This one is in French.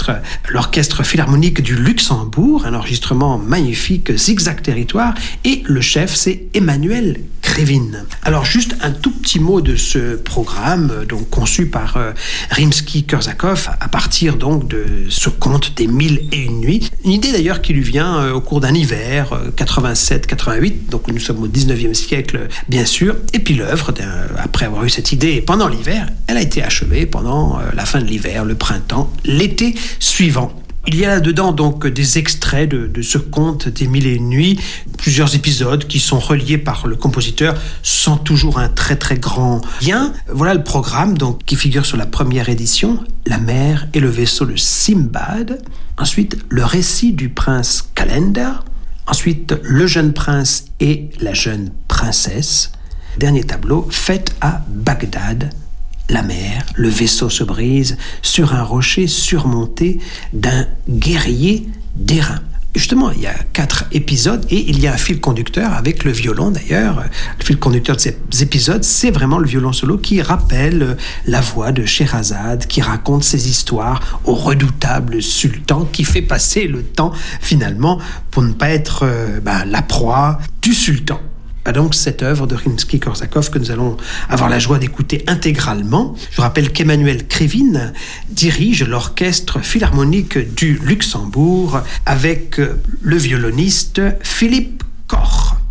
l'orchestre philharmonique du Luxembourg, un enregistrement magnifique, Zigzag Territoire, et le chef, c'est Emmanuel Krivine. Alors juste un tout petit mot de ce programme, donc conçu par Rimsky-Korsakov à partir donc de ce conte des 1001 nuits. Une idée d'ailleurs qui lui vient au cours d'un hiver 87-88, donc nous sommes au 19e siècle bien sûr. Et puis l'œuvre, après avoir eu cette idée pendant l'hiver, elle a été achevée pendant la fin de l'hiver, le printemps, l'été suivant. Il y a là-dedans donc des extraits de ce conte des 1001 nuits, plusieurs épisodes qui sont reliés par le compositeur sans toujours un très très grand lien. Voilà le programme donc qui figure sur la première édition, La mer et le vaisseau de Simbad. Ensuite, le récit du prince Calender. Ensuite, le jeune prince et la jeune princesse. Dernier tableau, fête à Bagdad. La mer, le vaisseau se brise sur un rocher surmonté d'un guerrier d'airain. Justement, il y a 4 épisodes et il y a un fil conducteur avec le violon d'ailleurs. Le fil conducteur de ces épisodes, c'est vraiment le violon solo qui rappelle la voix de Scheherazade, qui raconte ses histoires au redoutable sultan, qui fait passer le temps finalement pour ne pas être la proie du sultan. Donc cette œuvre de Rimsky-Korsakov que nous allons avoir la joie d'écouter intégralement. Je rappelle qu'Emmanuel Krivine dirige l'orchestre philharmonique du Luxembourg avec le violoniste Philippe Koch.